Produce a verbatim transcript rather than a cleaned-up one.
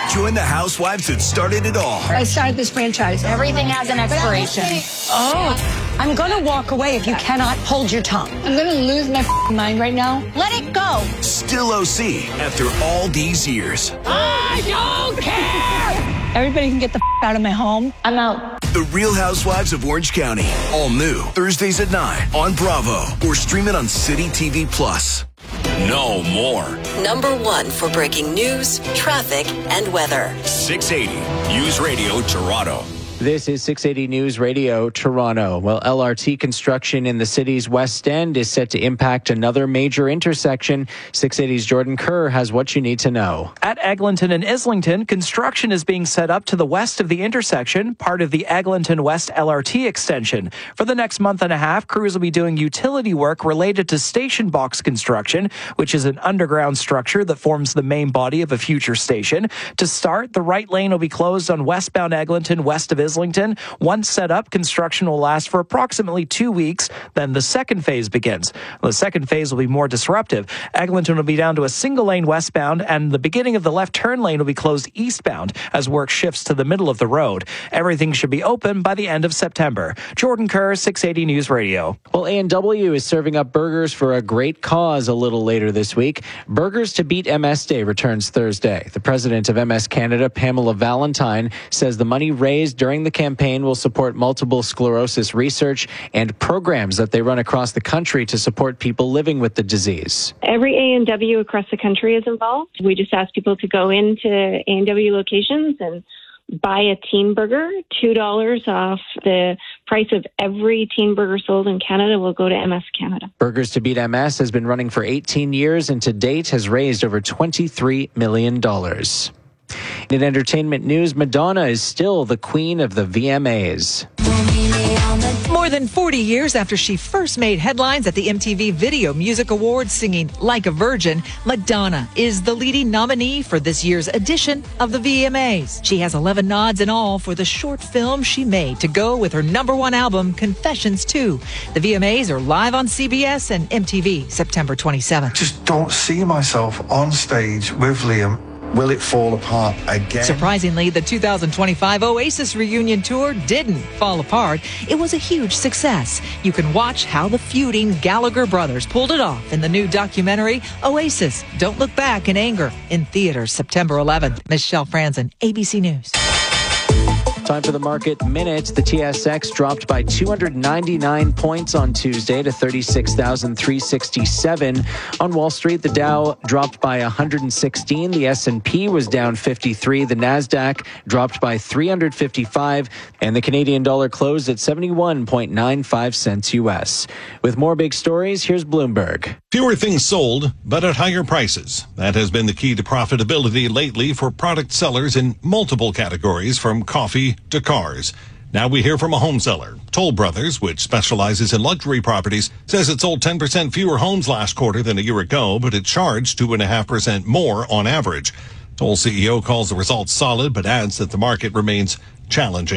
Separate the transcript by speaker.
Speaker 1: Join the housewives that started it all.
Speaker 2: I started this franchise.
Speaker 3: Everything has an expiration.
Speaker 2: Oh.
Speaker 4: I'm going to walk away if you cannot hold your tongue.
Speaker 2: I'm going to lose my mind right now.
Speaker 3: Let it go.
Speaker 1: Still O C after all these years.
Speaker 2: I don't care. Everybody can get the out of my home. I'm out.
Speaker 1: The Real Housewives of Orange County. All new. Thursdays at nine on Bravo. Or stream it on City T V Plus. No more.
Speaker 5: Number one for breaking news, traffic, and weather.
Speaker 1: six eighty News Radio Toronto.
Speaker 6: This is six eighty News Radio Toronto. Well, L R T construction in the city's West End is set to impact another major intersection. six eighty's Jordan Kerr has what you need to know.
Speaker 7: At Eglinton and Islington, construction is being set up to the west of the intersection, part of the Eglinton West L R T extension. For the next month and a half, crews will be doing utility work related to station box construction, which is an underground structure that forms the main body of a future station. To start, the right lane will be closed on westbound Eglinton, west of Islington. Islington. Once set up, construction will last for approximately two weeks. Then the second phase begins. The second phase will be more disruptive. Eglinton will be down to a single lane westbound, and the beginning of the left turn lane will be closed eastbound as work shifts to the middle of the road. Everything should be open by the end of September. Jordan Kerr, six eighty News Radio.
Speaker 6: Well, A and W is serving up burgers for a great cause a little later this week. Burgers to Beat M S Day returns Thursday. The president of M S Canada, Pamela Valentine, says the money raised during the campaign will support multiple sclerosis research and programs that they run across the country to support people living with the disease.
Speaker 8: Every A and W across the country is involved. We just ask people to go into A and W locations and buy a teen burger. two dollars off the price of every teen burger sold in Canada will go to M S Canada.
Speaker 6: Burgers to Beat M S has been running for eighteen years and to date has raised over twenty-three million dollars. In entertainment news, Madonna is still the queen of the V M As.
Speaker 9: More than forty years after she first made headlines at the M T V Video Music Awards singing Like a Virgin, Madonna is the leading nominee for this year's edition of the V M As. She has eleven nods in all for the short film she made to go with her number one album, Confessions two. The V M As are live on C B S and M T V September twenty-seventh.
Speaker 10: Just don't see myself on stage with Liam. Will it fall apart again?
Speaker 9: Surprisingly, the two thousand twenty-five Oasis reunion tour didn't fall apart. It was a huge success. You can watch how the feuding Gallagher brothers pulled it off in the new documentary, Oasis, Don't Look Back in Anger, in theaters September eleventh. Michelle Franzen, A B C News.
Speaker 6: Time for the market minute. The T S X dropped by two hundred ninety-nine points on Tuesday to thirty-six thousand three hundred sixty-seven. On Wall Street, the Dow dropped by one hundred sixteen. The S and P was down fifty-three. The Nasdaq dropped by three hundred fifty-five. And the Canadian dollar closed at seventy-one point nine five cents U S. With more big stories, here's Bloomberg.
Speaker 11: Fewer things sold, but at higher prices. That has been the key to profitability lately for product sellers in multiple categories, from coffee to cars. Now we hear from a home seller. Toll Brothers, which specializes in luxury properties, says it sold ten percent fewer homes last quarter than a year ago, but it charged two point five percent more on average. Toll C E O calls the results solid, but adds that the market remains challenging.